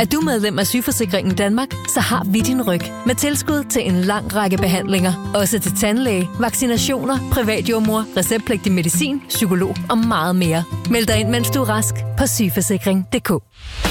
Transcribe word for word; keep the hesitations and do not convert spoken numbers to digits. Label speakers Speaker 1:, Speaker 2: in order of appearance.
Speaker 1: Er du medlem af Sygeforsikringen Danmark, så har vi din ryg med tilskud til en lang række behandlinger. Også til tandlæge, vaccinationer, privatjordmor, receptpligtig medicin, psykolog og meget mere. Meld dig ind, mens du er rask på sygeforsikring punktum d k.